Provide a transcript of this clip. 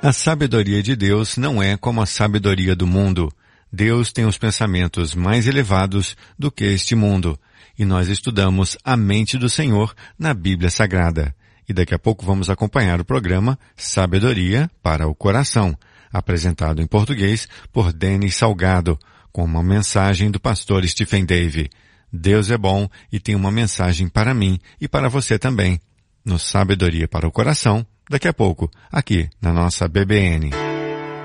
A sabedoria de Deus não é como a sabedoria do mundo. Deus tem os pensamentos mais elevados do que este mundo. E nós estudamos a mente do Senhor na Bíblia Sagrada. E daqui a pouco vamos acompanhar o programa Sabedoria para o Coração, apresentado em português por Denis Salgado, com uma mensagem do pastor Stephen Davey. Deus é bom e tem uma mensagem para mim e para você também. No Sabedoria para o Coração, daqui a pouco, aqui na nossa BBN.